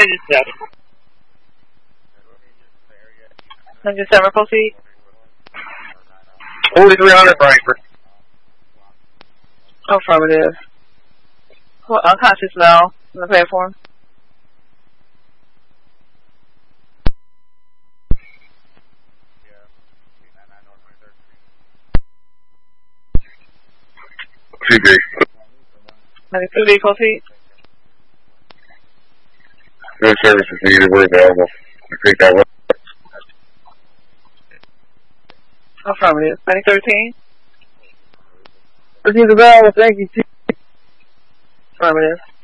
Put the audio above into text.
97. 97, proceed. 4300 Frankfurt. Affirmative. Unconscious now on the platform. CB. 92D, proceed. No services needed. We're available. Repeat that one. Affirmative. 2013. He's available. Thank you. Affirmative.